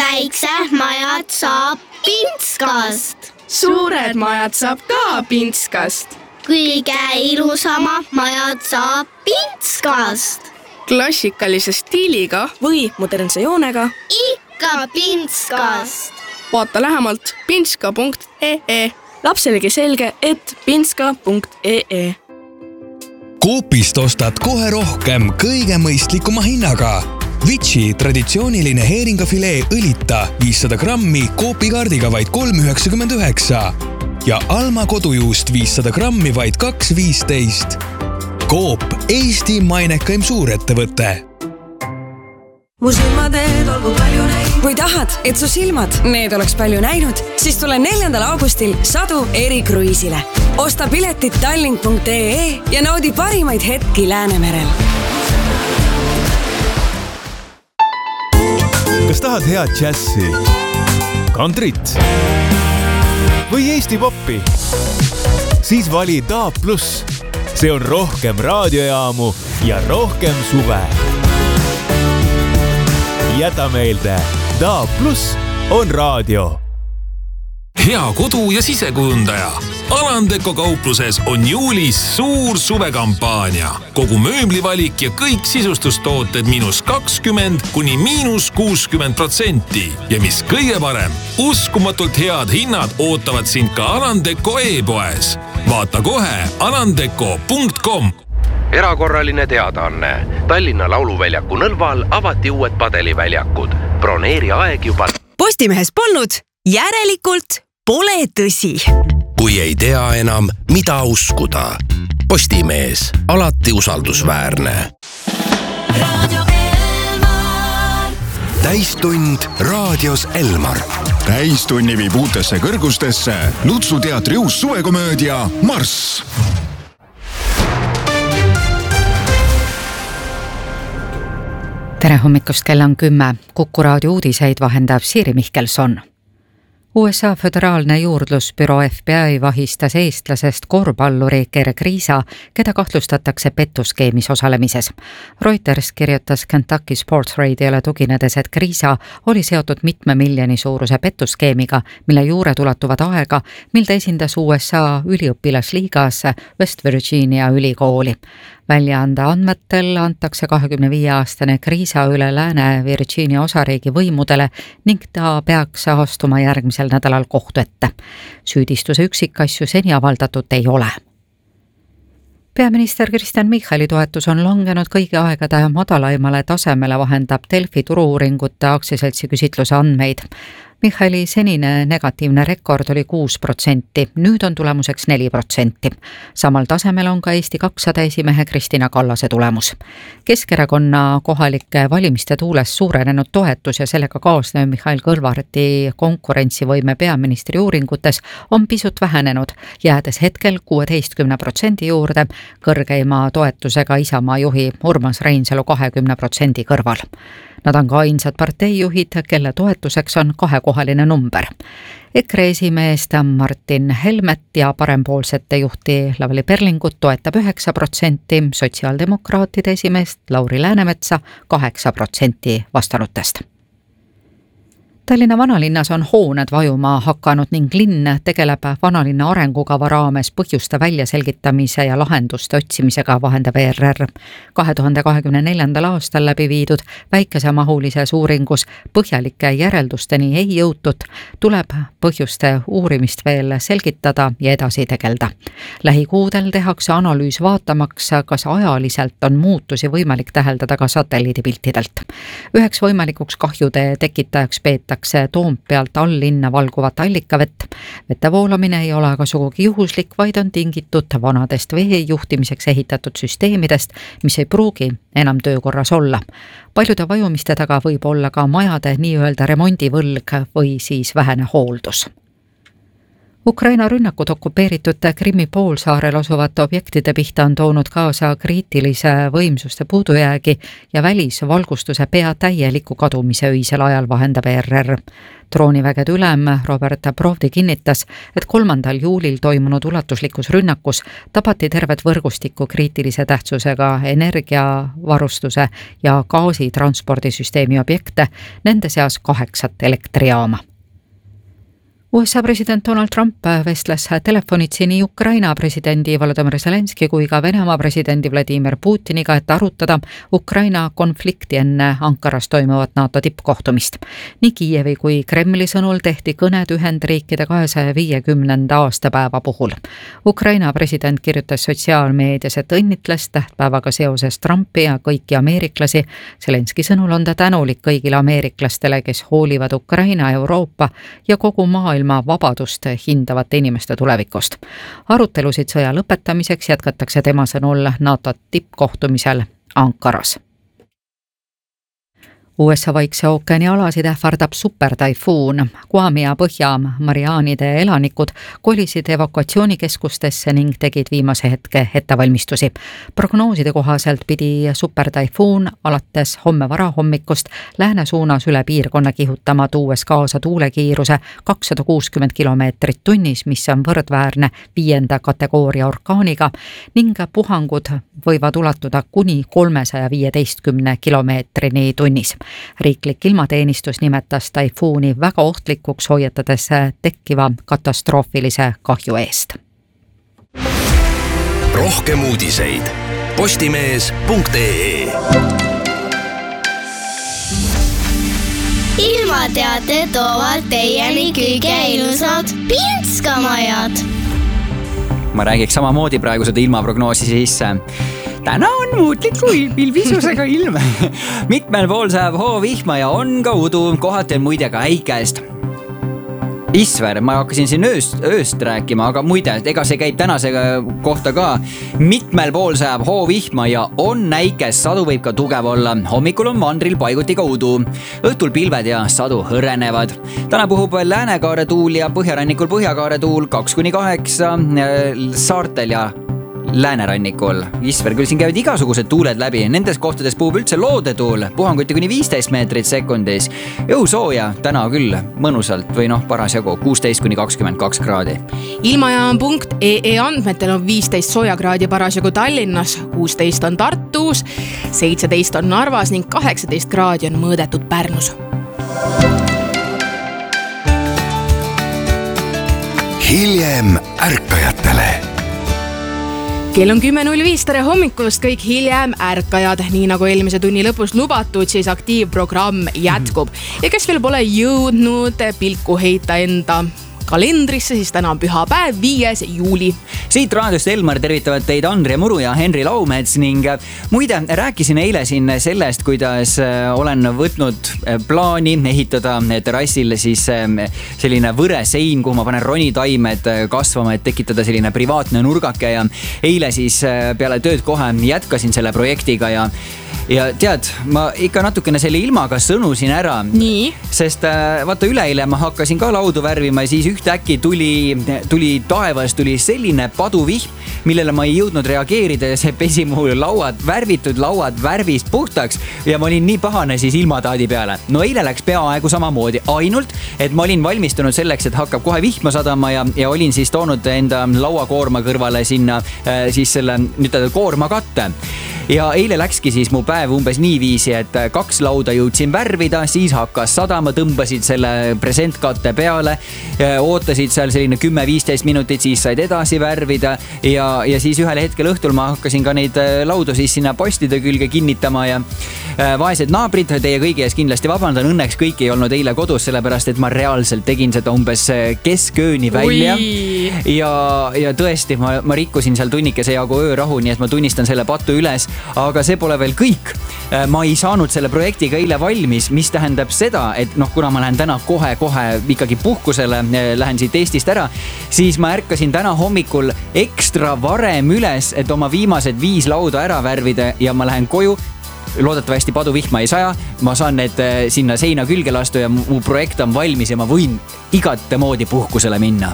väiksed majad saab Pintskast. Suured majad saab ka Pintskast. Kõige ilusamad majad saab Pintskast. Klassikalise stiiliga või modernse joonega. Ikka Pintskast. Vaata lähemalt pintska.ee. Lapselegi selge, et pintska.ee. Coopist ostad kohe rohkem kõige mõistlikuma hinnaga. Vitsi traditsiooniline heeringafilee õlita 500 grammi Coopi kaardiga vaid 3,99 ja Alma kodujuust 500 grammi vaid 2,15. Coop, Eesti mainekaim suurettevõte. Mu silmateed olgu palju näinud. Kui tahad, et su silmad need oleks palju näinud, siis tule 4. augustil Sadu erikruiisile. Osta piletid tallink.ee ja naudi parimaid hetki Läänemerel. Kas tahad head džässi, kantrit või Eesti poppi? Siis vali DAB+. See on rohkem raadiojaamu ja rohkem suve. Jäta meelde, DAB+ on raadio. Hea kodu- ja sisekujundaja. Alandeko kaupluses on juulis suur suvekampaania. Kogu mööblivalik ja kõik sisustustooted -20 kuni -60%. Ja mis kõige parem, uskumatult head hinnad ootavad sind ka Alandeko e-poes. Vaata kohe alandeko.com. Erakorraline teadaanne. Tallinna Lauluväljaku Nõlval avati uued padeliväljakud. Broneeri aeg juba. Postimehes polnud, järelikult pole tõsi. Kui ei tea enam, mida uskuda. Postimees, alati usaldusväärne. Täistund raadios Elmar. Täistunni viib uutesse kõrgustesse Lutsu teatri uus suvekomöödia Marss. Tere hommikust, kell on 10. Kuku raadio uudiseid vahendab Siiri Mihkelson. USA föderaalne juurdlusbüroo FBI vahistas eestlasest korvpalluri Gerg Riisa, keda kahtlustatakse pettuskeemis osalemises. Reuters kirjutas Kentucky Sports Radiole tuginedes, et Riisa oli seotud mitme miljoni suuruse pettuskeemiga, mille juured ulatuvad aega, mil ta esindas USA üliõpilasliigas West Virginia ülikooli. Väljaande andmetel antakse 25-aastane Riisa üle Lääne-Virginia osariigi võimudele ning ta peaks astuma järgmisel nädalal kohtu ette. Süüdistuse üksikasju seni avaldatud ei ole. Peaminister Kristen Michali toetus on langenud kõigi aegade madalaimale tasemele, vahendab Delfi turu-uuringute aktsiaseltsi küsitluse andmeid. Michali senine negatiivne rekord oli 6%, nüüd on tulemuseks 4%. Samal tasemel on ka Eesti 200 esimehe Kristina Kallase tulemus. Keskerakonna kohalike valimiste tuules suurenenud toetus ja sellega kaasnev Mihhail Kõlvarti konkurentsivõime peaministri uuringutes on pisut vähenenud, jäädes hetkel 16% juurde, kõrgeima toetusega Isamaa juhi Urmas Reinsalu 20% kõrval. Nad on ka ainsad parteijuhid, kelle toetuseks on kahekohaline number. EKRE esimeest Martin Helmet ja parempoolsete juhti Lavly Perlingut toetab 9%, sotsiaaldemokraatide esimeest Lauri Läänemetsa 8% vastanutest. Tallinna vanalinnas on hooned vajuma hakanud ning linn tegeleb vanalinna arengukava raames põhjuste väljaselgitamise ja lahenduste otsimisega, vahendab ERR. 2024. aastal läbi viidud väikesemahulises uuringus põhjalike järeldusteni ei jõutud, tuleb põhjuste uurimist veel selgitada ja edasi tegelda. Lähikuudel tehakse analüüs vaatamaks, kas ajaliselt on muutusi võimalik täheldada ka satelliidipiltidelt. Üheks võimalikuks kahjude tekitajaks peetakse Toompealt alllinna valguvat allikavett. Vette voolamine ei ole aga sugugi juhuslik, vaid on tingitud vanadest vee juhtimiseks ehitatud süsteemidest, mis ei pruugi enam töökorras olla. Paljude vajumiste taga võib olla ka majade nii-öelda remondivõlg või siis vähene hooldus. Ukraina rünnakud okupeeritud Krimmi poolsaarel asuvate objektide pihta on toonud kaasa kriitilise võimsuste puudujäägi ja välisvalgustuse pea täieliku kadumise öisel ajal, vahendab ERR. Droonivägede ülem Robert Brovdi kinnitas, et 3. juulil toimunud ulatuslikus rünnakus tabati tervet võrgustikku kriitilise tähtsusega energiavarustuse ja gaasitranspordisüsteemi objekte, nende seas 8 elektrijaama. USA president Donald Trump vestles telefonitsi nii Ukraina presidendi Volodymyr Zelenski kui ka Venemaa presidendi Vladimir Putiniga, et arutada Ukraina konflikti enne Ankaras toimuvat NATO tippkohtumist. Nii Kiievi kui Kremli sõnul tehti kõned Ühendriikide 250. aastapäeva puhul. Ukraina president kirjutas sotsiaalmeedias, et õnnitles tähtpäevaga seoses Trumpi ja kõiki ameeriklasi. Zelenski sõnul on ta tänulik kõigile ameeriklastele, kes hoolivad Ukraina, Euroopa ja kogu maailma vabadust hindavate inimeste tulevikust. Arutelusid sõja lõpetamiseks jätkatakse tema sõnul NATO tippkohtumisel Ankaras. USA Vaikse ookeani alasid ähvardab supertaifuun. Guami ja Põhja-Marianide elanikud kolisid evakuatsioonikeskustesse ning tegid viimase hetke ettevalmistusi. Prognooside kohaselt pidi supertaifuun alates homme varahommikust lääne suunas üle piirkonna kihutama, tuues kaasa tuulekiiruse 260 kilomeetrit tunnis, mis on võrdväärne 5. kategooria orkaaniga, ning puhangud võivad ulatuda kuni 315 kilomeetrini tunnis. Riiklik ilmateenistus nimetas taifuuni väga ohtlikuks, hoiatades tekkiva katastroofilise kahju eest. Rohkem uudiseid postimees.ee. Ilmateate toovad teieni kõige ilusad Pinskamajad. Ma räägiks samamoodi praegu seda ilmaprognoosi sisse. Täna on muutliku pilvisusega ilm. Mitmel pool saab hoovihma ja on ka udu, kohati on muide ka äikest. Isver, ma hakkasin siin ööst rääkima, aga muide, ega see käib tänase kohta ka. Mitmel pool saab hoovihma ja on äikest, sadu võib ka tugev olla. Hommikul on mandril paiguti ka udu. Õhtul pilved ja sadu hõrenevad. Täna puhub läänekaare tuul ja põhjarannikul põhjakaare tuul 2-8, saartel ja läänerannikul. Isver, küll siin käivad igasugused tuuled läbi. Nendes kohtades puhub üldse loodetuul, puhanguti kuni 15 meetrit sekundis. Jõusooja täna küll mõnusalt või parasjagu 16-22 kraadi. Ilmajaam.ee andmetel on 15 soojakraadi parasjagu Tallinnas, 16 on Tartus, 17 on Narvas ning 18 kraadi on mõõdetud Pärnus. Hiljem ärkajatele. Kell on 10.05, tere hommikust kõik hiljem ärkajad. Nii nagu eelmise tunni lõpus lubatud, siis aktiivprogramm jätkub. Ja kes veel pole jõudnud pilku heita enda kalendrisse, siis täna on pühapäev, 5. juuli. Siit raadiost Elmar tervitavad teid Andre Muru ja Henri Laumets ning muide rääkisin eile siin sellest, kuidas olen võtnud plaani ehitada terrassil siis selline võresein, kuhu ma panen ronitaimed kasvama, et tekitada selline privaatne nurgake ja eile siis peale tööd kohe jätkasin selle projektiga ja tead, ma ikka natukene selle ilmaga sõnusin ära. Nii? Sest vaata üleile ma hakkasin ka laudu värvima ja siis ühtäkki tuli taevas selline paduvihm, millele ma ei jõudnud reageerida ja see pesi mu värvitud lauad värvist puhtaks ja ma olin nii pahane siis ilmataadi peale. No eile läks peaaegu samamoodi, ainult et ma olin valmistunud selleks, et hakkab kohe vihma sadama ja olin siis toonud enda lauakoorma kõrvale sinna siis selle koorma katte. Ja eile läkski siis mu päev umbes nii viisi, et 2 lauda jõudsin värvida, siis hakkas sadama, tõmbasid selle presentkatte peale, ootasid seal selline 10-15 minutit, siis said edasi värvida ja siis ühel hetkel õhtul ma hakkasin ka neid laudu siis sinna postide külge kinnitama ja vaesed naabrid, teie kõigi ees kindlasti vabandan, õnneks kõik ei olnud eile kodus, sellepärast et ma reaalselt tegin seda umbes keskööni välja. Ja tõesti, ma rikkusin seal tunnikese jagu öörahu, nii et ma tunnistan selle patu üles. Aga see pole veel kõik. Ma ei saanud selle projektiga eile valmis, mis tähendab seda, et kuna ma lähen täna kohe ikkagi puhkusele, lähen siit Eestist ära, siis ma ärkasin täna hommikul ekstra varem üles, et oma viimased 5 lauda ära värvida ja ma lähen koju. Loodetavasti paduvihma ei saja, ma saan need sinna seina külge lastu ja mu projekt on valmis ja ma võin igate moodi puhkusele minna.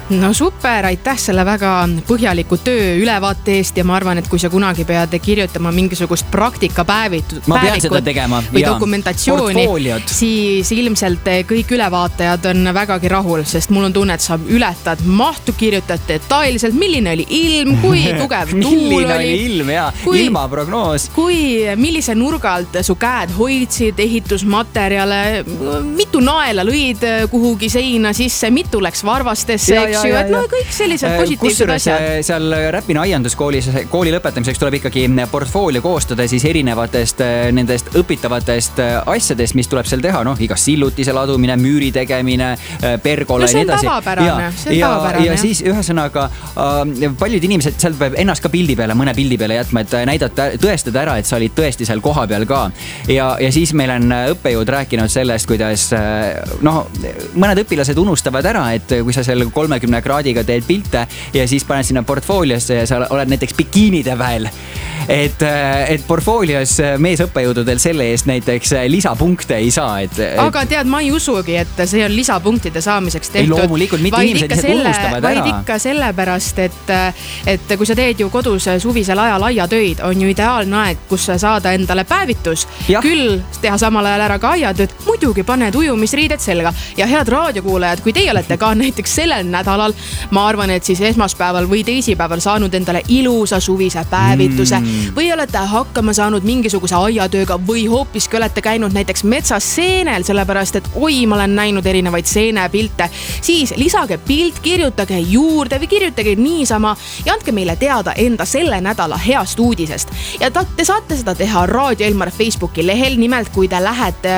No super, aitäh selle väga põhjaliku töö ülevaate eest ja ma arvan, et kui sa kunagi pead kirjutama mingisugust praktikapäevikut või dokumentatsiooni, siis ilmselt kõik ülevaatajad on vägagi rahul, sest mul on tunne, et sa ületad mahtu, kirjutad detailselt, milline oli ilm, kui tugev tuul oli ilm ja ilmaprognoos. Millise nurga alt su käed hoidsid ehitusmaterjale, mitu naela lõid kuhugi seina sisse, mitu läks varvastesse, eks ju, et no kõik sellised positiivsed asjad. Seal Räpina aianduskoolis, kooli lõpetamiseks tuleb ikkagi portfoolio koostada siis erinevatest nendest õpitavatest asjadest, mis tuleb seal teha, noh, igas sillutise ladumine, müüri tegemine, pergola ja nii edasi. See on tavapärane. Ja siis ühesõnaga paljud inimesed seal peab ennast ka mõne pildi peale jätma, et tõestada ära, et sa olid tõesti seal koha peal ka. Ja siis meil on õppejõud rääkinud sellest, kuidas mõned õpilased unustavad ära, et kui sa seal 30 kraadiga teed pilte ja siis paned sinna portfooliosse ja sa oled näiteks bikiinide väel. Et portfoolios meesõppejõududel selle eest näiteks lisapunkte ei saa. Aga tead, ma ei usugi, et see on lisapunktide saamiseks tehtud. Ei loomulikult, mitte inimesed lihtsalt unustavad ära. Vaid ikka sellepärast, et kui sa teed ju kodus suvisel ajal aiatöid, on ju ideaalne aeg, kus saada endale päevitus. Küll teha samal ajal ära ka aiatööd, muidugi paned ujumisriided selga. Ja head raadiokuulajad, kui teie olete ka näiteks sellel nädalal, ma arvan, et siis esmaspäeval või teisipäeval saanud endale ilusa suvise päevituse või olete hakkama saanud mingisuguse aiatööga või hoopiski olete käinud näiteks metsas seenel, sellepärast et ma olen näinud erinevaid seenepilte, siis lisage pilt, kirjutage juurde või kirjutage niisama ja andke meile teada enda selle nädala heast uudisest. Ja te saate seda teha Raadio Elmar Facebooki lehel, nimelt kui te lähete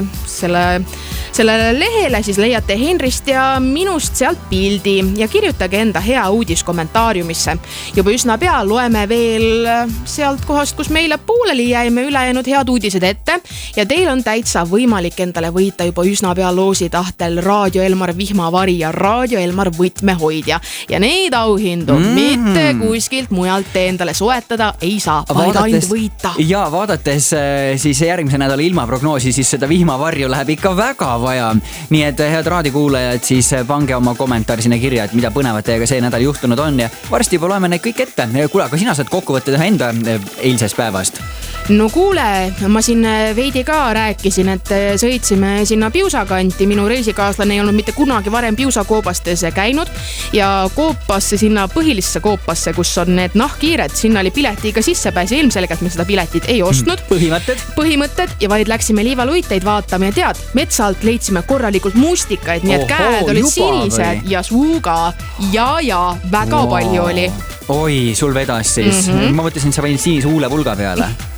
sellele lehele, siis leiate Henrist ja minust sealt pildi ja kirjutage enda hea uudis kommentaariumisse. Juba üsna pea loeme veel sealt kohast, kus meile pooleli jäime ülejäänud head uudised ette ja teil on täitsa võimalik endale võita juba üsna pea loosi tahtel Raadio Elmar vihmavari ja Raadio Elmar võtmehoidja ja neid auhindu mitte kuskilt mujalt endale soetada ei saa, vaid ainult võita. Ja vaadates siis järgmise nädala ilmaprognoosi, siis seda vihmavarju läheb ikka väga vaja. Nii et head raadiokuulajad, siis pange oma kommentaar sinna kirja, et mida põnevat teiega see nädal juhtunud on ja varsti juba loeme neid kõik ette. Kuule, aga sina saad kokkuvõtte teha enda eilsest päevast? No kuule, ma siin veidi ka rääkisin, et sõitsime sinna Piusakanti. Minu reisikaaslane ei olnud mitte kunagi varem Piusakoopastes käinud ja koopasse, sinna põhilisse koopasse, kus on need nahkkiired, sinna oli piletiga sissepääs ja ilmselgelt me seda piletit ei ostnud. Põhimõtted ja vaid läksime liivaluiteid vaatama ja tead, metsa alt leidsime korralikult mustikaid, nii et käed olid sinised ja suuga ja väga palju oli. Oi, sul vedas siis. Ma mõtlesin, et sa võin sinise huulepulga peale.